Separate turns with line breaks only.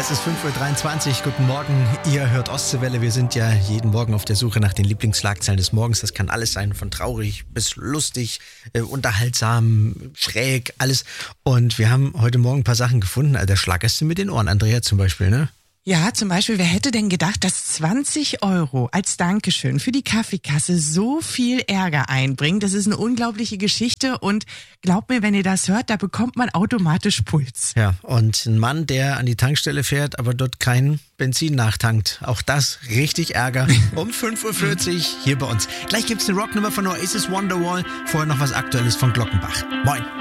Es ist 5.23 Uhr. Guten Morgen. Ihr hört Ostseewelle. Wir sind ja jeden Morgen auf der Suche nach den Lieblingsschlagzeilen des Morgens. Das kann alles sein, von traurig bis lustig, unterhaltsam, schräg, alles. Und wir haben heute Morgen ein paar Sachen gefunden. Also da schlagerst du mit den Ohren, Andrea zum Beispiel, ne?
Ja, zum Beispiel, wer hätte denn gedacht, dass 20 € als Dankeschön für die Kaffeekasse so viel Ärger einbringt? Das ist eine unglaubliche Geschichte und glaubt mir, wenn ihr das hört, da bekommt man automatisch Puls.
Ja, und ein Mann, der an die Tankstelle fährt, aber dort kein Benzin nachtankt. Auch das richtig Ärger. Um 5.40 Uhr hier bei uns. Gleich gibt's eine Rocknummer von Oasis Wonderwall. Vorher noch was Aktuelles von Glockenbach. Moin.